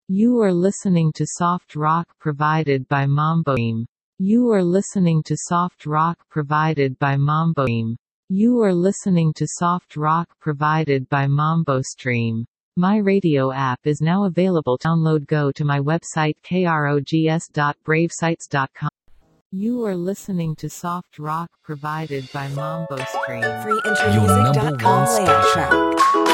You are listening to soft rock provided by Mambo. You are listening to soft rock provided by Mambo. You are listening to soft rock provided by Mambo Stream. My radio app is now available. Download. Go to my website krogs.bravesites.com. You are listening to soft rock provided by Mambo Stream. Freeintermusic.com layout track.